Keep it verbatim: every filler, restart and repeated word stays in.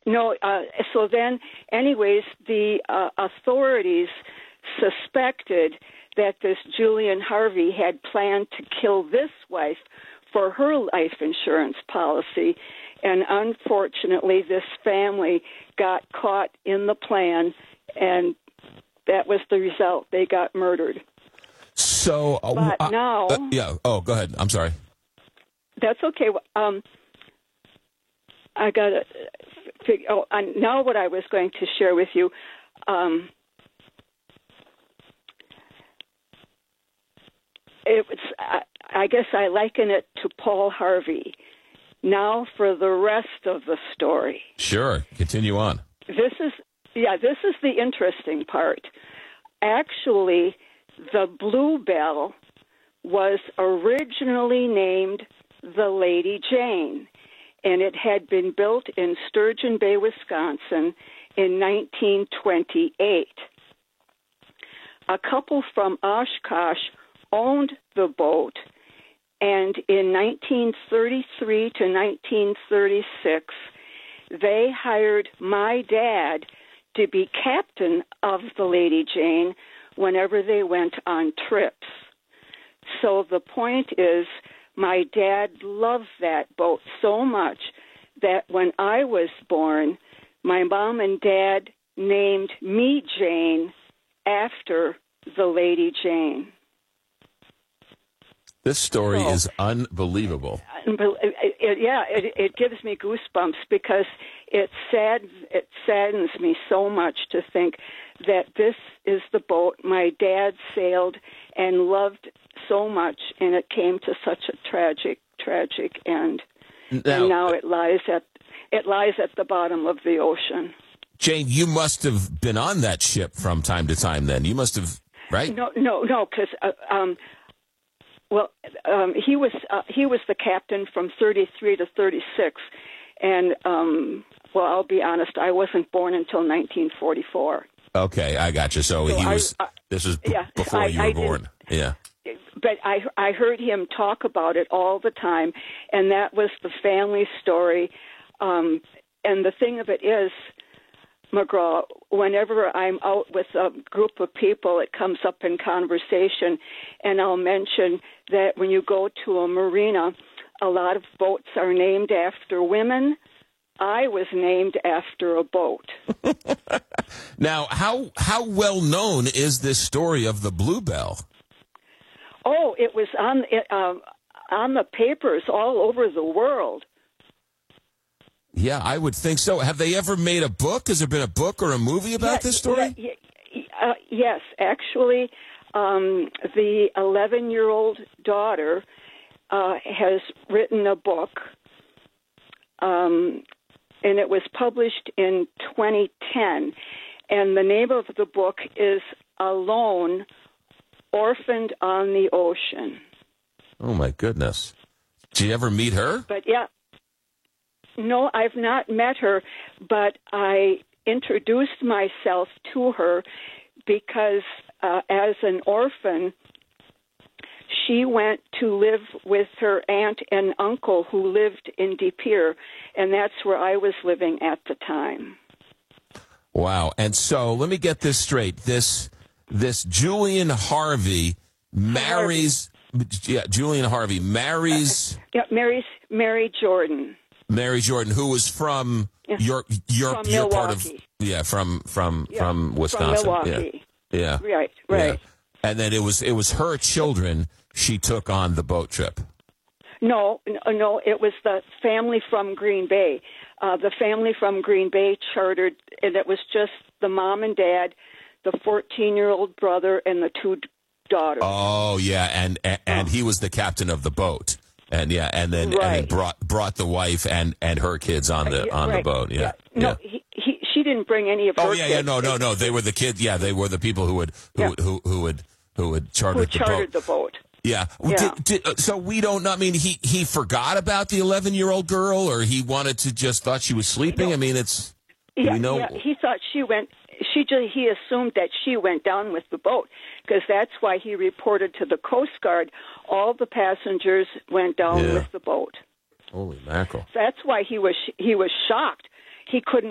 no. Uh, so then, anyways, the uh, authorities suspected that this Julian Harvey had planned to kill this wife for her life insurance policy, and unfortunately, this family got caught in the plan, and that was the result. They got murdered. So, uh, but uh, now, uh, yeah. Oh, go ahead. I'm sorry. That's okay. Um, I got to figure. Oh, and now what I was going to share with you. Um, it was. I, I guess I liken it to Paul Harvey. Now for the rest of the story. Sure. Continue on. This is yeah. This is the interesting part. Actually, the Bluebell was originally named the Lady Jane, and it had been built in Sturgeon Bay, Wisconsin in nineteen twenty-eight. A couple from Oshkosh owned the boat, and in nineteen thirty-three to nineteen thirty-six, they hired my dad to be captain of the Lady Jane whenever they went on trips. So the point is, my dad loved that boat so much that when I was born, my mom and dad named me Jane after the Lady Jane. This story so, is unbelievable. It, it, yeah, it, it gives me goosebumps because it sad it saddens me so much to think that this is the boat my dad sailed and loved so much, and it came to such a tragic, tragic end. Now, and now it lies at it lies at the bottom of the ocean. Jane, you must have been on that ship from time to time. Then you must have, right? No, no, no, because uh, um, well, um, he was uh, he was the captain from thirty-three to thirty-six, and um, well, I'll be honest, I wasn't born until nineteen forty-four. Okay, I got you. So, so he was. I, uh, this was b- yeah, before I, you were I born. Yeah. But I I heard him talk about it all the time, and that was the family story. Um, and the thing of it is, McGraw, whenever I'm out with a group of people, it comes up in conversation, and I'll mention that when you go to a marina, a lot of boats are named after women. I was named after a boat. Now, how how well known is this story of the Bluebell? Oh, it was on uh, on the papers all over the world. Yeah, I would think so. Have they ever made a book? Has there been a book or a movie about yeah, this story? Yeah, yeah, uh, yes, actually, um, the eleven-year-old daughter uh, has written a book, um, and it was published in twenty ten. And the name of the book is Alone, Orphaned on the Ocean. Oh, my goodness. Did you ever meet her? But, yeah. No, I've not met her, but I introduced myself to her because uh, as an orphan, she went to live with her aunt and uncle who lived in De Pere, and that's where I was living at the time. Wow. And so let me get this straight. This this Julian Harvey marries Harvey. yeah, Julian Harvey marries uh, yeah, marries Mary Jordan. Mary Jordan, who was from yeah. your your from your Milwaukee. part of yeah, from from yeah, from Wisconsin. From Milwaukee. Yeah. yeah. Right, right. Yeah. And then it was it was her children she took on the boat trip. No, no, it was the family from Green Bay. Uh, the family from Green Bay chartered, and it was just the mom and dad, the fourteen-year-old brother, and the two daughters. Oh, yeah, and and, and he was the captain of the boat. And yeah, and then, right. and then brought brought the wife and, and her kids on the on right. the boat. Yeah, yeah. yeah. No, he, he she didn't bring any of her. Oh yeah, kids. yeah, no, no, no. They were the kids. Yeah, they were the people who would who yeah. who, who would who would charter who the chartered boat. the boat. Yeah. yeah. Did, did, uh, so we don't. I mean, he he forgot about the eleven-year-old girl, or he wanted to just thought she was sleeping. No. I mean, it's yeah, we know. Yeah, he thought she went. She just he assumed that she went down with the boat because that's why he reported to the Coast Guard. All the passengers went down yeah. with the boat. Holy mackerel! That's why he was he was shocked. He couldn't